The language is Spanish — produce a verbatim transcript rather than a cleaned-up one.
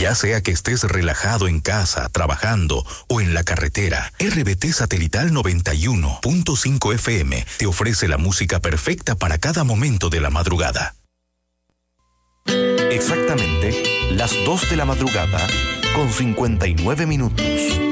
Ya sea que estés relajado en casa, trabajando o en la carretera, R B T Satelital noventa y uno punto cinco F M te ofrece la música perfecta para cada momento de la madrugada. Exactamente las dos de la madrugada con cincuenta y nueve minutos.